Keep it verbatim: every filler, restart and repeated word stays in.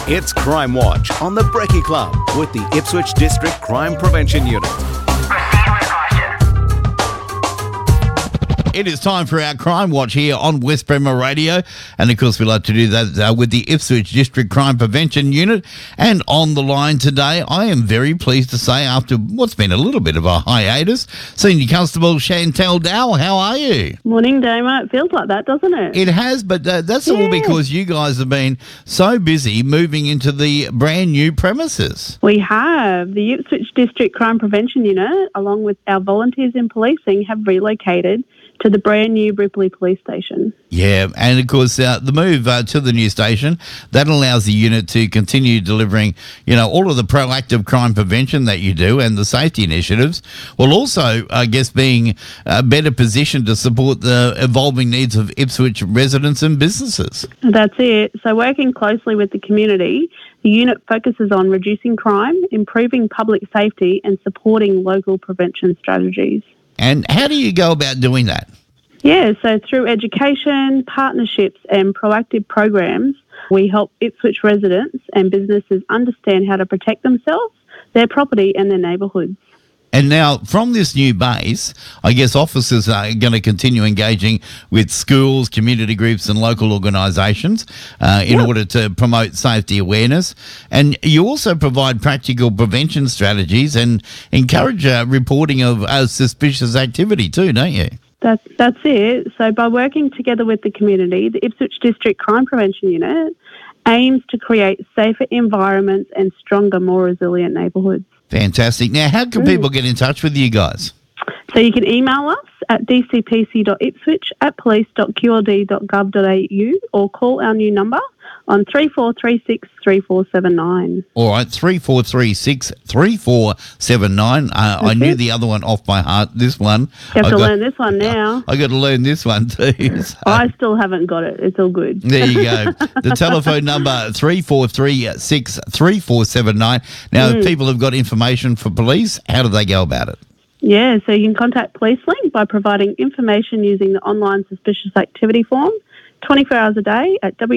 It's Crime Watch on the Brekkie Club with the Ipswich District Crime Prevention Unit. It is time for our Crime Watch here on West Bremer Radio. And, of course, we like to do that uh, with the Ipswich District Crime Prevention Unit. And on the line today, I am very pleased to say, after what's been a little bit of a hiatus, Senior Constable Chantel Dowell, how are you? Morning, Damo. It feels like that, doesn't it? It has, but uh, that's all Yeah. because you guys have been so busy moving into the brand new premises. We have. The Ipswich District Crime Prevention Unit, along with our volunteers in policing, have relocated to the brand new Ripley Police Station. Yeah, and of course, uh, the move uh, to the new station, that allows the unit to continue delivering, you know, all of the proactive crime prevention that you do and the safety initiatives, while also, I guess, being uh, better positioned to support the evolving needs of Ipswich residents and businesses. That's it. So working closely with the community, the unit focuses on reducing crime, improving public safety and supporting local prevention strategies. And how do you go about doing that? Yeah, so through education, partnerships and proactive programs, we help Ipswich residents and businesses understand how to protect themselves, their property and their neighbourhoods. And now, from this new base, I guess officers are going to continue engaging with schools, community groups and local organisations uh, in Yep. order to promote safety awareness. And you also provide practical prevention strategies and encourage uh, reporting of uh, suspicious activity too, don't you? That's, that's it. So by working together with the community, the Ipswich District Crime Prevention Unit aims to create safer environments and stronger, more resilient neighbourhoods. Fantastic. Now, how can Mm. people get in touch with you guys? So you can email us at d c p c dot ipswich at police dot q l d dot gov dot a u or call our new number on three four three six, three four seven nine. All right, three four three six, three four seven nine. Uh, I That's knew it. the other one off by heart. This one. You have I to got- learn this one now. I got to learn this one too. So, I still haven't got it. It's all good. there you go. The telephone number, three four three six, three four seven nine. Now, Mm. if people have got information for police, how do they go about it? Yeah, so you can contact PoliceLink by providing information using the online suspicious activity form twenty-four hours a day at w